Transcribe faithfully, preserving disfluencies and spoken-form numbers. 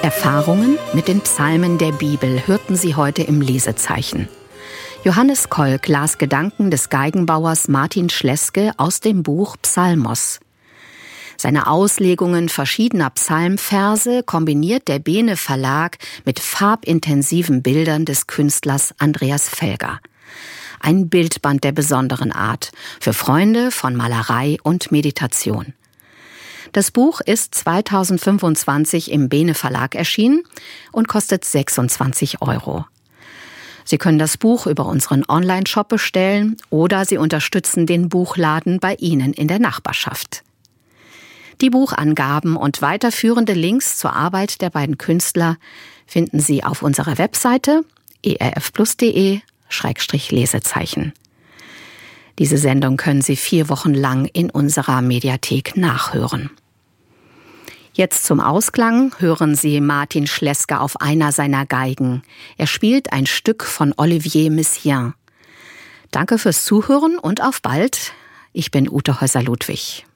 Erfahrungen mit den Psalmen der Bibel hörten Sie heute im Lesezeichen. Johannes Kolk las Gedanken des Geigenbauers Martin Schleske aus dem Buch Psalmos. Seine Auslegungen verschiedener Psalmverse kombiniert der Bene Verlag mit farbintensiven Bildern des Künstlers Andreas Felger. Ein Bildband der besonderen Art, für Freunde von Malerei und Meditation. Das Buch ist zweitausendfünfundzwanzig im Bene Verlag erschienen und kostet sechsundzwanzig Euro. Sie können das Buch über unseren Online-Shop bestellen oder Sie unterstützen den Buchladen bei Ihnen in der Nachbarschaft. Die Buchangaben und weiterführende Links zur Arbeit der beiden Künstler finden Sie auf unserer Webseite e r f plus punkt d e Schrägstrich Lesezeichen. Diese Sendung können Sie vier Wochen lang in unserer Mediathek nachhören. Jetzt zum Ausklang hören Sie Martin Schleske auf einer seiner Geigen. Er spielt ein Stück von Olivier Messiaen. Danke fürs Zuhören und auf bald. Ich bin Ute Häuser-Ludwig.